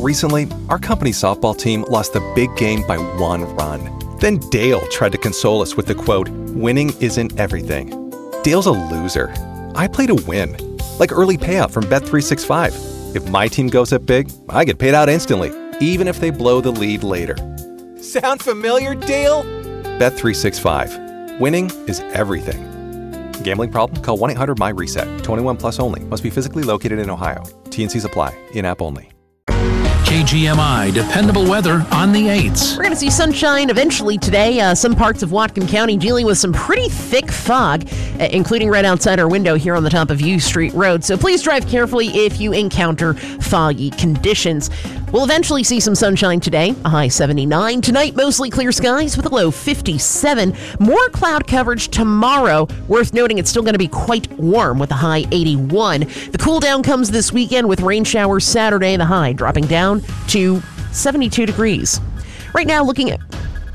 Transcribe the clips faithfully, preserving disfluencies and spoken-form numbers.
Recently, our company softball team lost the big game by one run. Then Dale tried to console us with the quote, "Winning isn't everything." Dale's a loser. I play to win. Like early payout from Bet three sixty-five. If my team goes up big, I get paid out instantly, even if they blow the lead later. Sound familiar, Dale? Bet three sixty-five. Winning is everything. Gambling problem? Call one eight hundred M Y reset. twenty-one plus only. Must be physically located in Ohio. T N Cs apply. In-app only. K G M I, dependable weather on the eights. We're going to see sunshine eventually today. Uh, some parts of Whatcom County dealing with some pretty thick fog, uh, including right outside our window here on the top of U Street Road. So please drive carefully if you encounter foggy conditions. We'll eventually see some sunshine today, a high seventy-nine. Tonight, mostly clear skies with a low fifty-seven. More cloud coverage tomorrow. Worth noting, it's still going to be quite warm with a high eighty-one. The cool down comes this weekend with rain showers Saturday, the high dropping down to seventy-two degrees. Right now, looking at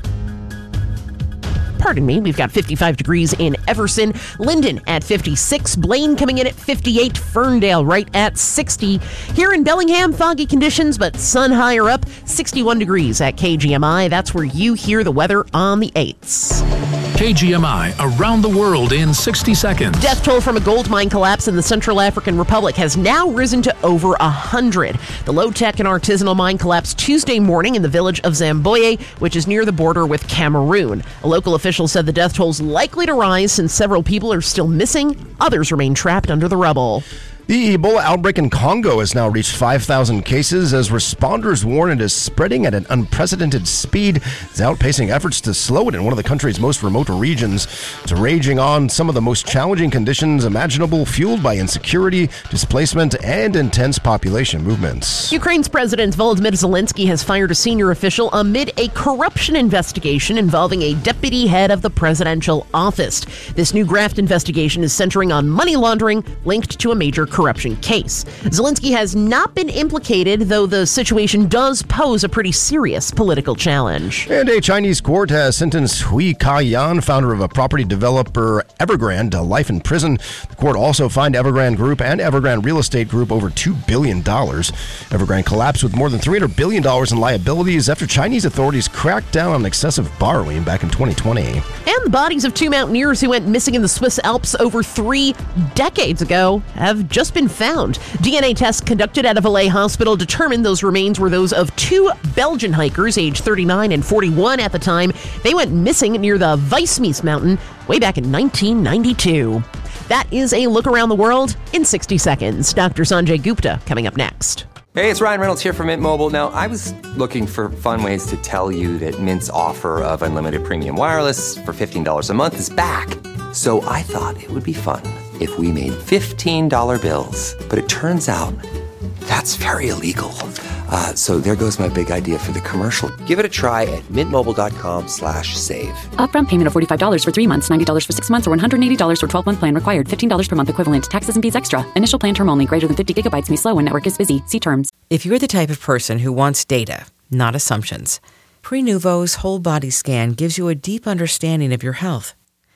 Pardon me, we've got fifty-five degrees in Everson, Linden at fifty-six, Blaine coming in at fifty-eight, Ferndale right at sixty. Here in Bellingham, foggy conditions, but sun higher up, sixty-one degrees at K G M I. That's where you hear the weather on the eights. K G M I, around the world in sixty seconds. Death toll from a gold mine collapse in the Central African Republic has now risen to over one hundred. The low-tech and artisanal mine collapsed Tuesday morning in the village of Zamboye, which is near the border with Cameroon. A local official said the death toll is likely to rise since several people are still missing. Others remain trapped under the rubble. The Ebola outbreak in Congo has now reached five thousand cases as responders warn it is spreading at an unprecedented speed. It's outpacing efforts to slow it in one of the country's most remote regions. It's raging on some of the most challenging conditions imaginable, fueled by insecurity, displacement, and intense population movements. Ukraine's President Volodymyr Zelensky has fired a senior official amid a corruption investigation involving a deputy head of the presidential office. This new graft investigation is centering on money laundering linked to a major corruption case. Zelensky has not been implicated, though the situation does pose a pretty serious political challenge. And a Chinese court has sentenced Hui Ka-yan, founder of a property developer Evergrande, to life in prison. The court also fined Evergrande Group and Evergrande Real Estate Group over two billion dollars. Evergrande collapsed with more than three hundred billion dollars in liabilities after Chinese authorities cracked down on excessive borrowing back in twenty twenty. And the bodies of two mountaineers who went missing in the Swiss Alps over three decades ago have just been found. D N A tests conducted at a Valais hospital determined those remains were those of two Belgian hikers, aged thirty-nine and forty-one at the time. They went missing near the Weissmies Mountain way back in nineteen ninety-two. That is a look around the world in sixty seconds. Doctor Sanjay Gupta coming up next. Hey, it's Ryan Reynolds here from Mint Mobile. Now, I was looking for fun ways to tell you that Mint's offer of unlimited premium wireless for fifteen dollars a month is back. So I thought it would be fun if we made fifteen dollar bills. But it turns out that's very illegal. Uh, so there goes my big idea for the commercial. Give it a try at mintmobile.com slash save. Upfront payment of forty-five dollars for three months, ninety dollars for six months, or one hundred eighty dollars for twelve-month plan required. fifteen dollars per month equivalent. Taxes and fees extra. Initial plan term only. Greater than fifty gigabytes may slow when network is busy. See terms. If you're the type of person who wants data, not assumptions, Prenuvo's whole body scan gives you a deep understanding of your health.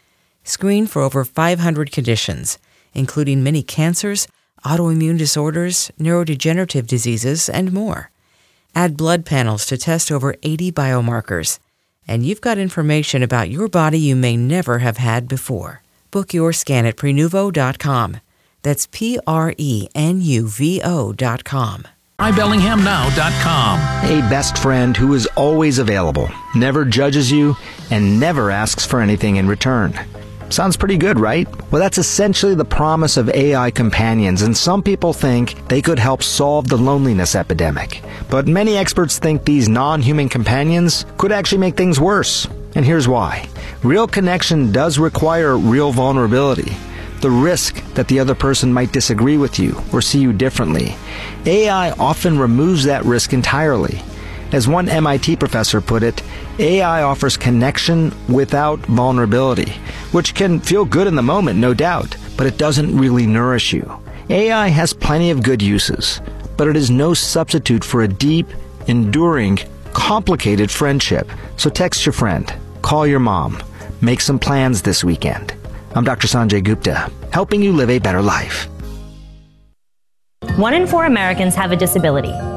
Screen for over five hundred conditions, including many cancers, autoimmune disorders, neurodegenerative diseases, and more. Add blood panels to test over eighty biomarkers, and you've got information about your body you may never have had before. Book your scan at Prenuvo dot com. That's P R E N U V O dot com. my bellingham now dot com. A best friend who is always available, never judges you, and never asks for anything in return. Sounds pretty good, right? Well, that's essentially the promise of A I companions, and some people think they could help solve the loneliness epidemic. But many experts think these non-human companions could actually make things worse. And here's why. Real connection does require real vulnerability. The risk that the other person might disagree with you or see you differently. A I often removes that risk entirely. As one M I T professor put it, A I offers connection without vulnerability, which can feel good in the moment, no doubt, but it doesn't really nourish you. A I has plenty of good uses, but it is no substitute for a deep, enduring, complicated friendship. So text your friend, call your mom, make some plans this weekend. I'm Doctor Sanjay Gupta, helping you live a better life. One in four Americans have a disability.